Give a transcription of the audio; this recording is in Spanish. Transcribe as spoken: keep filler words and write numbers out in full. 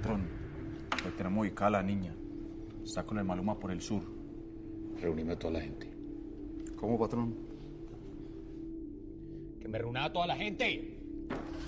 Patrón, hoy tenemos ubicada a la niña. Está con el Maluma por el sur. Reunime a toda la gente. ¿Cómo, patrón? Que me reúna a toda la gente.